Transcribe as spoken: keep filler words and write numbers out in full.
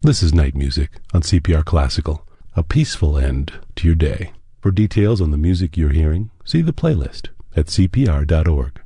This is Night Music on C P R Classical, a peaceful end to your day. For details on the music you're hearing, see the playlist at c p r dot org.